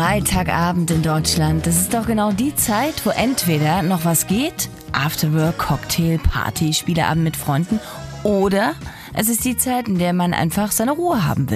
Freitagabend in Deutschland, das ist doch genau die Zeit, wo entweder noch was geht, Afterwork, Cocktail, Party, Spieleabend mit Freunden, oder es ist die Zeit, in der man einfach seine Ruhe haben will.